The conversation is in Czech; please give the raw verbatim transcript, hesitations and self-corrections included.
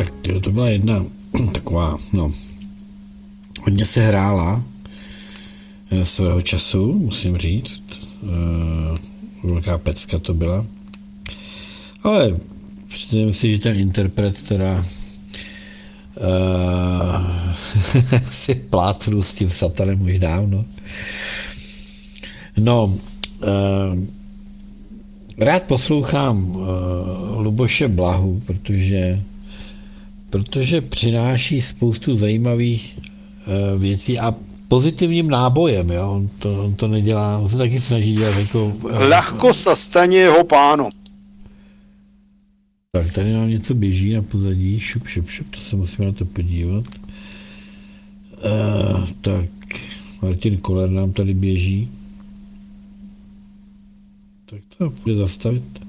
tak jo, to byla jedna taková, no, hodně se hrála svého času, musím říct. Velká pecka to byla. Ale představím si, že ten interpret teda uh, si plátnu s tím satanem už dávno. No, uh, rád poslouchám uh, Luboše Blahu, protože protože přináší spoustu zajímavých uh, věcí a pozitivním nábojem, jo? On to, on to nedělá, on se taky snaží dělat jako... Uh, Ľahko sa stane jeho pánom. Tak, tady nám něco běží na pozadí, šup, šup, šup, to se musíme na to podívat. Uh, tak, Martin Koller nám tady běží. Tak to bude zastavit.